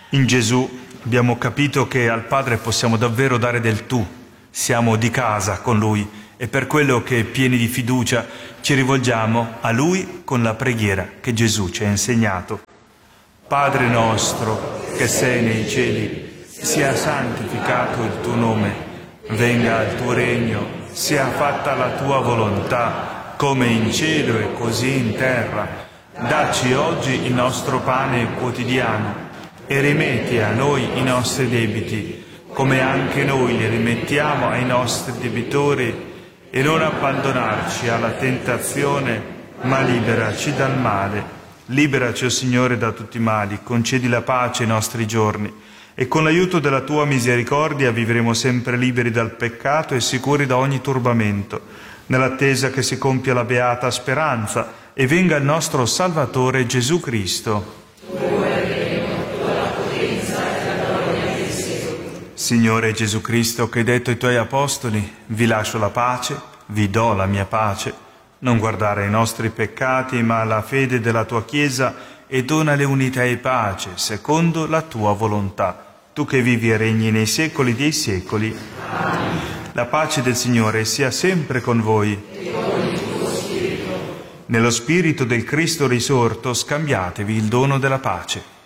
In Gesù abbiamo capito che al Padre possiamo davvero dare del tu. Siamo di casa con Lui e per quello che, pieni di fiducia, ci rivolgiamo a Lui con la preghiera che Gesù ci ha insegnato. Padre nostro, che sei nei cieli, sia santificato il tuo nome. Venga il tuo regno, sia fatta la tua volontà, come in cielo e così in terra. Dacci oggi il nostro pane quotidiano e rimetti a noi i nostri debiti, come anche noi li rimettiamo ai nostri debitori, e non abbandonarci alla tentazione, ma liberaci dal male. Liberaci, o Signore, da tutti i mali, concedi la pace ai nostri giorni, e con l'aiuto della tua misericordia vivremo sempre liberi dal peccato e sicuri da ogni turbamento, nell'attesa che si compia la beata speranza e venga il nostro Salvatore Gesù Cristo. Signore Gesù Cristo, che hai detto ai tuoi apostoli: vi lascio la pace, vi do la mia pace, non guardare ai nostri peccati ma alla fede della tua Chiesa, e donale unità e pace secondo la tua volontà, tu che vivi e regni nei secoli dei secoli. Amen. La pace del Signore sia sempre con voi. E con il tuo spirito. Nello spirito del Cristo risorto scambiatevi il dono della pace.